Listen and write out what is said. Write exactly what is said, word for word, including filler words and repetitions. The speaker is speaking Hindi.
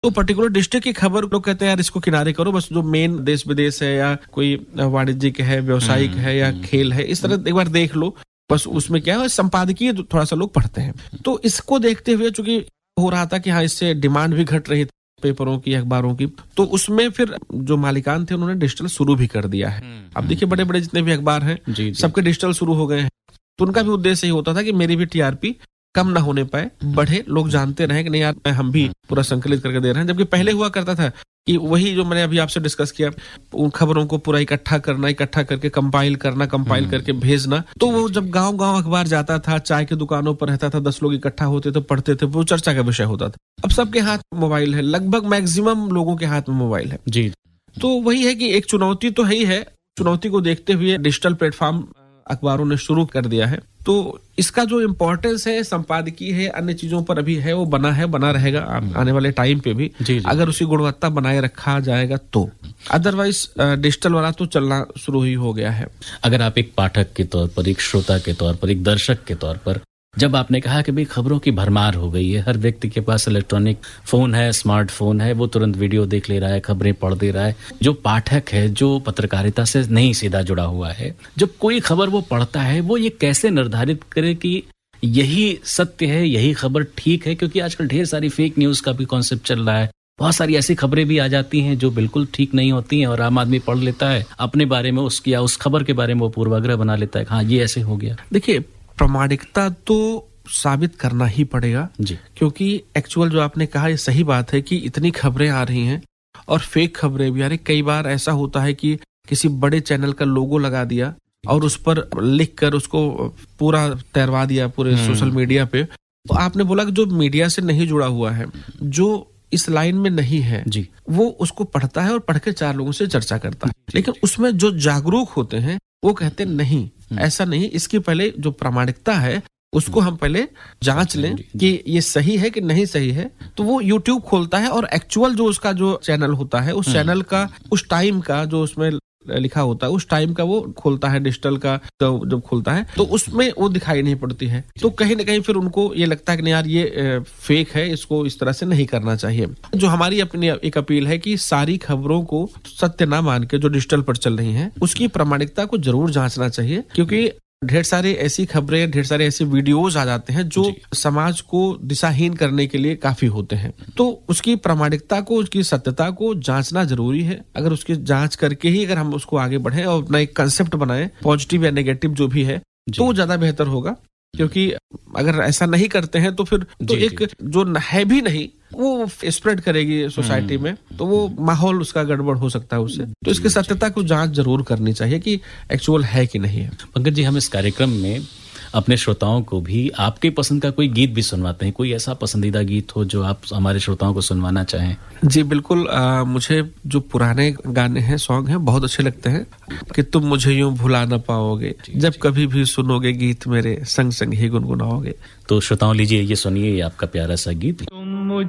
तो पर्टिकुलर डिस्ट्रिक्ट की खबर लोग कहते हैं यार इसको किनारे करो, बस जो मेन देश विदेश है या कोई वाणिज्यिक है, व्यावसायिक है या खेल है, इस तरह एक बार देख लो, बस उसमें क्या है संपादकीय थोड़ा सा लोग पढ़ते हैं। तो इसको देखते हुए चूंकि हो रहा था कि हाँ इससे डिमांड भी घट रही थी पेपरों की, अखबारों की, तो उसमें फिर जो मालिकान थे उन्होंने डिजिटल शुरू भी कर दिया है। अब देखिए बड़े बड़े जितने भी अखबार हैं सबके डिजिटल शुरू हो गए हैं, तो उनका भी उद्देश्य यही होता था कि मेरी भी टीआरपी कम ना होने पाए, बढ़े, लोग जानते रहे कि नहीं यार हम भी पूरा संकलित करके दे रहे हैं। जबकि पहले हुआ करता था कि वही जो मैंने अभी आपसे डिस्कस किया, उन खबरों को पूरा इकट्ठा करना, इकट्ठा करके कंपाइल करना, कंपाइल करके भेजना, तो वो जब गांव गांव अखबार जाता था, चाय की दुकानों पर रहता था, दस लोग इकट्ठा होते थे, पढ़ते थे, वो चर्चा का विषय होता था। अब सबके हाथ मोबाइल है, लगभग मैक्सिमम लोगों के हाथ में मोबाइल है जी। तो वही है कि एक चुनौती तो है ही है, चुनौती को देखते हुए डिजिटल प्लेटफॉर्म अखबारों ने शुरू कर दिया है। तो इसका जो इम्पोर्टेंस है संपादकीय है, अन्य चीजों पर अभी है, वो बना है, बना रहेगा आने वाले टाइम पे भी जी जी। अगर उसी गुणवत्ता बनाए रखा जाएगा तो, अदरवाइज डिजिटल वाला तो चलना शुरू ही हो गया है। अगर आप एक पाठक के तौर पर, एक श्रोता के तौर पर, एक दर्शक के तौर पर, जब आपने कहा कि भाई खबरों की भरमार हो गई है, हर व्यक्ति के पास इलेक्ट्रॉनिक फोन है, स्मार्टफोन है, वो तुरंत वीडियो देख ले रहा है, खबरें पढ़ दे रहा है, जो पाठक है, जो पत्रकारिता से नहीं सीधा जुड़ा हुआ है, जब कोई खबर वो पढ़ता है, वो ये कैसे निर्धारित करे कि यही सत्य है, यही खबर ठीक है? क्योंकि आजकल ढेर सारी फेक न्यूज का भी कॉन्सेप्ट चल रहा है, बहुत सारी ऐसी खबरें भी आ जाती हैं जो बिल्कुल ठीक नहीं होती हैं, और आम आदमी पढ़ लेता है अपने बारे में, उसकी या उस खबर के बारे में वो पूर्वाग्रह बना लेता है, हाँ ये ऐसे हो गया। देखिए प्रामाणिकता तो साबित करना ही पड़ेगा जी, क्योंकि एक्चुअल जो आपने कहा ये सही बात है कि इतनी खबरें आ रही हैं और फेक खबरें भी आ रही। कई बार ऐसा होता है कि किसी बड़े चैनल का लोगो लगा दिया और उस पर लिख कर उसको पूरा तैरवा दिया पूरे सोशल मीडिया पे। तो आपने बोला कि जो मीडिया से नहीं जुड़ा हुआ है, जो इस लाइन में नहीं है जी, वो उसको पढ़ता है और पढ़ के चार लोगों से चर्चा करता है, लेकिन उसमें जो जागरूक होते हैं वो कहते नहीं ऐसा नहीं, इसकी पहले जो प्रामाणिकता है उसको हम पहले जांच लें कि ये सही है कि नहीं सही है। तो वो यूट्यूब खोलता है और एक्चुअल जो उसका जो चैनल होता है, उस चैनल का उस टाइम का जो उसमें लिखा होता है, उस टाइम का वो खोलता है, डिजिटल का तो जब खोलता है तो उसमें वो दिखाई नहीं पड़ती है। तो कहीं ना कहीं फिर उनको ये लगता है कि नहीं यार ये फेक है, इसको इस तरह से नहीं करना चाहिए। जो हमारी अपनी एक अपील है कि सारी खबरों को सत्य ना मान के जो डिजिटल पर चल रही हैं उसकी प्रामाणिकता को जरूर जांचना चाहिए, क्योंकि ढेर सारे ऐसी खबरें, ढेर सारे ऐसे वीडियोस आ जाते हैं जो समाज को दिशाहीन करने के लिए काफी होते हैं। तो उसकी प्रामाणिकता को, उसकी सत्यता को जांचना जरूरी है। अगर उसकी जांच करके ही अगर हम उसको आगे बढ़ें और अपना एक कंसेप्ट बनाएं, पॉजिटिव या नेगेटिव जो भी है, तो ज्यादा बेहतर होगा। क्योंकि अगर ऐसा नहीं करते हैं तो फिर तो एक जो है भी नहीं वो स्प्रेड करेगी सोसाइटी में, तो वो माहौल उसका गड़बड़ हो सकता है उससे। तो इसकी सत्यता को जांच जरूर करनी चाहिए कि एक्चुअल है कि नहीं है। पंकज जी, हम इस कार्यक्रम में अपने श्रोताओं को भी आपके पसंद का कोई गीत भी सुनवाते हैं। कोई ऐसा पसंदीदा गीत हो जो आप हमारे श्रोताओं को सुनवाना चाहें? जी बिल्कुल, आ, मुझे जो पुराने गाने हैं, सॉन्ग हैं, बहुत अच्छे लगते हैं। कि तुम मुझे यूं भुला ना पाओगे, जब कभी भी सुनोगे गीत मेरे, संग संग ही गुनगुनाओगे। तो श्रोताओं लीजिए, ये सुनिए आपका प्यारा सा गीत।